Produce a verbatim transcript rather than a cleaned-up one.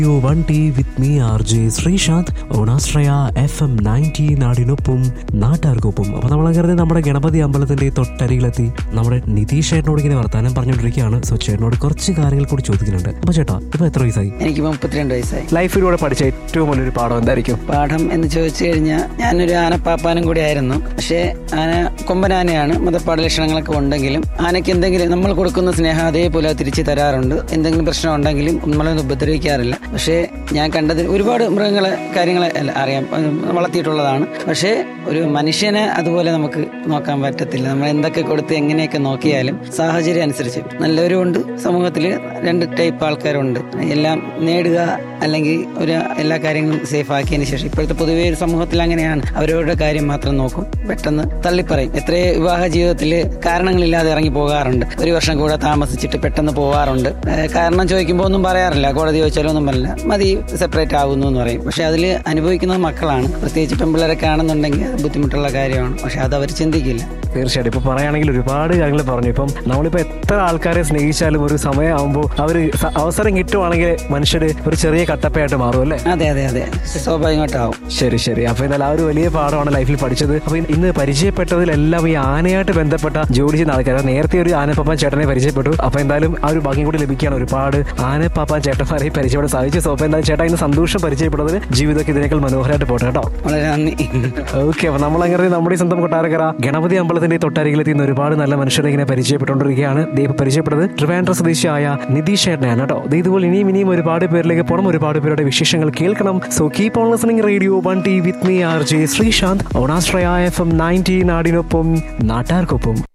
You one T with me R J Sreesanth ഓണാശ്രയ F M ninety നാടിനൊപ്പം നാട്ടാർക്കൊപ്പം. അപ്പൊ നമ്മളങ്ങനെ നമ്മുടെ ഗണപതി അമ്പലത്തിന്റെ തൊട്ടരികിലെത്തി നമ്മുടെ നിതീഷ് ചേട്ടനോട് ഇങ്ങനെ വർത്താനം പറഞ്ഞുകൊണ്ടിരിക്കുകയാണ്. സോ ചേട്ടനോട് കുറച്ച് കാര്യങ്ങൾ കൂടി ചോദിക്കുന്നുണ്ട്. അപ്പൊ ചേട്ടാ, ഇപ്പൊ എത്ര വയസ്സായി? എനിക്ക് മുപ്പത്തിരണ്ട് വയസ്സായി. ലൈഫിലൂടെ പഠിച്ച ഏറ്റവും വലിയൊരു പാഠം എന്തായിരിക്കും? പാഠം എന്ന് ചോദിച്ചു കഴിഞ്ഞാൽ, ഞാനൊരു ആനപ്പാപ്പാനും കൂടി ആയിരുന്നു. പക്ഷേ ആന കൊമ്പനാനയാണ്, മതപ്പാട ലക്ഷണങ്ങളൊക്കെ ഉണ്ടെങ്കിലും ആനയ്ക്ക് എന്തെങ്കിലും നമ്മൾ കൊടുക്കുന്ന സ്നേഹം അതേപോലെ തിരിച്ചു തരാറുണ്ട്. എന്തെങ്കിലും പ്രശ്നം ഉണ്ടെങ്കിലും നമ്മളൊന്നും ഉപദ്രവിക്കാറില്ല. പക്ഷേ ഞാൻ കണ്ടതിൽ ഒരുപാട് മൃഗങ്ങളെ കാര്യങ്ങളെ അറിയാം, വളർത്തിയിട്ടുള്ളതാണ്. പക്ഷേ ഒരു മനുഷ്യനെ അതുപോലെ നമുക്ക് നോക്കാൻ പറ്റത്തില്ല. നമ്മൾ എന്തൊക്കെ കൊടുത്ത് എങ്ങനെയൊക്കെ നോക്കിയാലും സാഹചര്യം അനുസരിച്ച് നല്ലവരുമുണ്ട് സമൂഹത്തിൽ. രണ്ട് ടൈപ്പ് ആൾക്കാരുണ്ട്. എല്ലാം നേടുക അല്ലെങ്കിൽ ഒരു എല്ലാ കാര്യങ്ങളും സേഫ് ആക്കിയതിന് ശേഷം, ഇപ്പോഴത്തെ പൊതുവേ സമൂഹത്തിൽ അങ്ങനെയാണ്, അവരവരുടെ കാര്യം മാത്രം നോക്കും, പെട്ടെന്ന് തള്ളിപ്പറയും. എത്രയോ വിവാഹ ജീവിതത്തിൽ കാരണങ്ങളില്ലാതെ ഇറങ്ങി പോകാറുണ്ട്. ഒരു വർഷം കൂടെ താമസിച്ചിട്ട് പെട്ടെന്ന് പോകാറുണ്ട്. കാരണം ചോദിക്കുമ്പോൾ ഒന്നും പറയാറില്ല, കോടതി ചോദിച്ചാലും ഒന്നും പറയില്ല, മതി സെപ്പറേറ്റ് ആകുന്നു എന്ന് പറയും. പക്ഷെ അതിൽ അനുഭവിക്കുന്നത് മക്കളാണ്. പ്രത്യേകിച്ച് പെൺപിള്ളേരൊക്കെ ആണെന്നുണ്ടെങ്കിൽ ബുദ്ധിമുട്ടുള്ള കാര്യമാണ്. പക്ഷെ അത് അവർ ചിന്തിക്കില്ല. തീർച്ചയായിട്ടും. ഇപ്പൊ പറയുകയാണെങ്കിൽ ഒരുപാട് കാര്യങ്ങൾ പറഞ്ഞു. ഇപ്പം നമ്മളിപ്പോ എത്ര ആൾക്കാരെ സ്നേഹിച്ചാലും ഒരു സമയമാകുമ്പോൾ അവര് അവസരം കിട്ടുവാണെങ്കിൽ മനുഷ്യര് ഒരു ചെറിയ കട്ടപ്പയായിട്ട് മാറും അല്ലേ? അതെ അതെ അതെ, സ്വാഭാവികമായിട്ടാവും. ശരി ശരി. അപ്പൊ എന്നാൽ ആ ഒരു വലിയ പാഠമാണ് ലൈഫിൽ പഠിച്ചത്. അപ്പൊ ഇന്ന് പരിചയപ്പെട്ടതിലെല്ലാം ഈ ആനയായിട്ട് ബന്ധപ്പെട്ട ജോലി ചെയ്യുന്ന ആൾക്കാർ. നേരത്തെ ഒരു ആനപ്പാപ്പാൻ ചേട്ടനെ പരിചയപ്പെട്ടു. അപ്പൊ എന്തായാലും ആ ഒരു ഭാഗ്യം കൂടി ലഭിക്കുകയാണ്. ഒരുപാട് ആനപ്പാപ്പാൻ ചേട്ടന്മാരെ പരിചയപ്പെടാൻ സാധിച്ചു. സോ അപ്പൊ എന്തായാലും ചേട്ടാ, ഇന്ന് സന്തോഷം പരിചയപ്പെട്ടതിന്. ജീവിതമൊക്കെ ഇതിനേക്കാൾ മനോഹരമായിട്ട് പോട്ടെ കേട്ടോ. വളരെ നന്ദി. ഓക്കെ. അപ്പൊ നമ്മളങ്ങനെ നമ്മുടെ സ്വന്തം കൊട്ടാരക്കര ഗണപതി അമ്പലത്തിന്റെ തൊട്ടരികിലെത്തി ഇന്ന് ഒരുപാട് നല്ല മനുഷ്യരെ ഇങ്ങനെ പരിചയപ്പെട്ടുകൊണ്ടിരിക്കുകയാണ്. ദൈവം പരിചയപ്പെട്ടത് ട്രിവാൻഡ്രം സ്വദേശിയായ നിതീഷ് ചേട്ടനെയാണ് കേട്ടോ. ഇതുപോലെ ഇനിയും ഇനിയും ഒരുപാട് പേരിലേക്ക് പോകണം, ഒരുപാട് പേരുടെ വിശേഷങ്ങൾ കേൾക്കണം. So keep on listening radio one T with me R J Sreesanth ഓണാശ്രയ F M ninety നാടിനൊപ്പം നാട്ടാർക്കൊപ്പം.